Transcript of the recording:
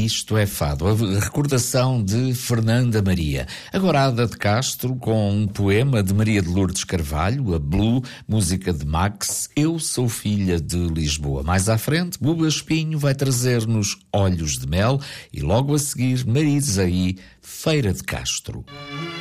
Isto é Fado, a recordação de Fernanda Maria. Agora Ada de Castro com um poema de Maria de Lourdes Carvalho, a Blue, música de Max, Eu Sou Filha de Lisboa. Mais à frente, Buba Espinho vai trazer-nos Olhos de Mel e logo a seguir Marisaí, Feira de Castro.